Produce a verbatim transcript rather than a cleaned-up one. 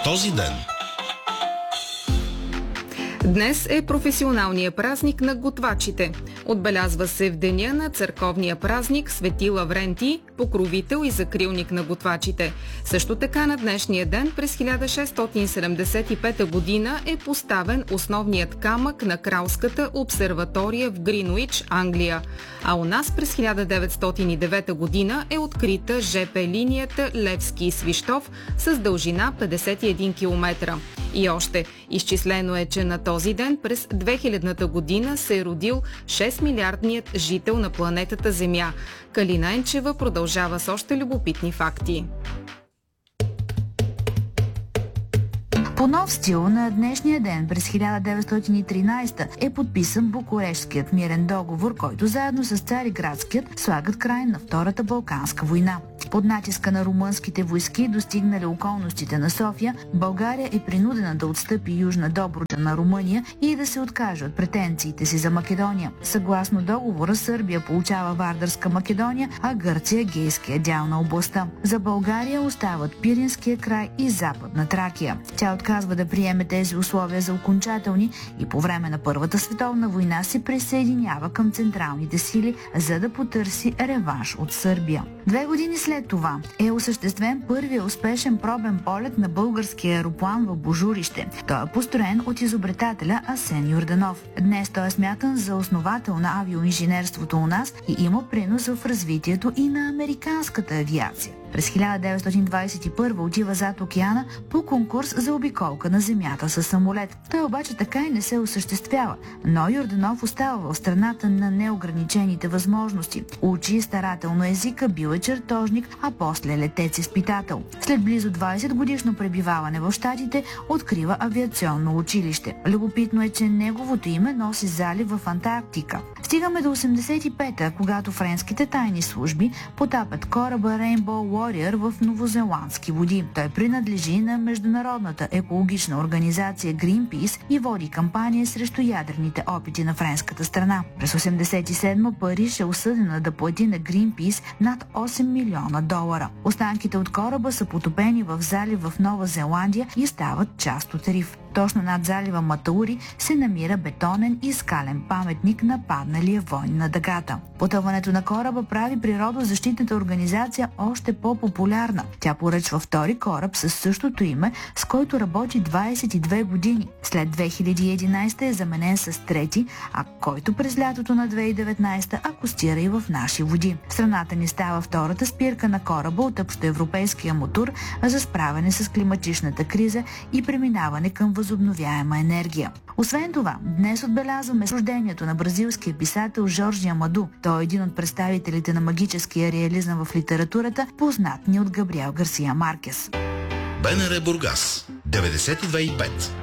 този ден. Днес е професионалният празник на готвачите. Отбелязва се в деня на църковния празник Свети Лаврентий, покровител и закрилник на готвачите. Също така на днешния ден през хиляда шестстотин седемдесет и пета година е поставен основният камък на кралската обсерватория в Гринуич, Англия. А у нас през хиляда деветстотин и девета година е открита ЖП линията Левски и Свищов с дължина петдесет и един километра. И още, изчислено е, че на този ден през две хилядната година се е родил шест милиардният жител на планетата Земя. Калина Енчева продължава с още любопитни факти. По нов стил на днешния ден през хиляда деветстотин и тринадесета е подписан Букурештският мирен договор, който заедно с Цариградският слагат край на Втората Балканска война. Под натиска на румънските войски, достигнали околностите на София, България е принудена да отстъпи Южна Добруджа на Румъния и да се откаже от претенциите си за Македония. Съгласно договора, Сърбия получава Вардарска Македония, а Гърция – Гейския дял на областта. За България остават Пиринския край и Западна Тракия. Тя отказва да приеме тези условия за окончателни и по време на Първата световна война се присъединява към централните сили, за да потърси реванш от Сърбия. Две години след това е осъществен първият успешен пробен полет на българския аероплан в Божурище. Той е построен от изобретателя Асен Йорданов. Днес той е смятан за основател на авиоинженерството у нас и има принос в развитието и на американската авиация. През хиляда деветстотин двадесет и първа отива зад океана по конкурс за обиколка на Земята със самолет. Той обаче така и не се осъществява, но Йорданов остава в страната на неограничените възможности. Учи старателно езика, бил е чертожник, а после летец-изпитател. След близо двадесет годишно пребиваване в Щатите открива авиационно училище. Любопитно е, че неговото име носи залив в Антарктика. Стигаме до осемдесет и пета, когато френските тайни служби потапят кораба Rainbow Warrior в новозеландски води. Той принадлежи на международната екологична организация Greenpeace и води кампания срещу ядрените опити на френската страна. През осемдесет и седма Париж е осъдена да плати на Greenpeace над осем милиона долара. Останките от кораба са потопени в залив в Нова Зеландия и стават част от риф. Точно над залива Матаури се намира бетонен и скален паметник на падналия войн на дъгата. Потъването на кораба прави природозащитната организация още по-популярна. Тя поръчва втори кораб със същото име, с който работи двадесет и две години. След две хиляди и единадесета е заменен с трети, а който през лятото на две хиляди и деветнадесета акостира и в наши води. Страната ни става втората спирка на кораба от общоевропейския мотор за справяне с климатичната криза и преминаване към възобновяема енергия. Освен това, днес отбелязваме рождението на бразилския писател Жорж Амаду. Той е един от представителите на магическия реализъм в литературата, познат ни от Габриел Гарсия Маркес. БНР Бургас деветдесет и две и пет.